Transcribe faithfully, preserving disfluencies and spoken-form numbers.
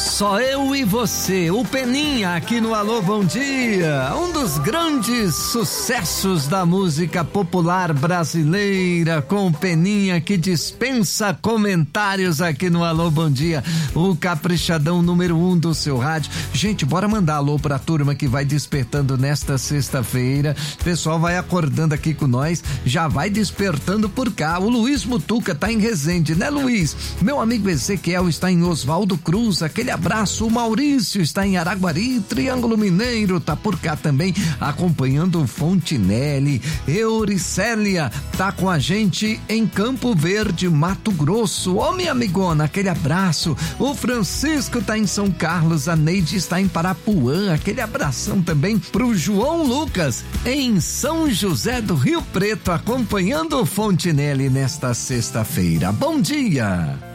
Só eu e você, o Peninha aqui no Alô Bom Dia, um dos grandes sucessos da música popular brasileira, com o Peninha que dispensa comentários aqui no Alô Bom Dia, o caprichadão número um do seu rádio. Gente, bora mandar alô pra turma que vai despertando nesta sexta-feira, o pessoal vai acordando aqui com nós, já vai despertando por cá. O Luiz Mutuca tá em Resende, né, Luiz? Meu amigo Ezequiel está em Oswaldo Cruz, aquele abraço. O Maurício está em Araguari, Triângulo Mineiro tá por cá também, acompanhando o Fontinelli. Euricélia tá com a gente em Campo Verde, Mato Grosso. Ô, minha amigona, aquele abraço. O Francisco tá em São Carlos, a Neide está em Parapuã, aquele abração também pro João Lucas em São José do Rio Preto, acompanhando o Fontinelli nesta sexta-feira. Bom dia!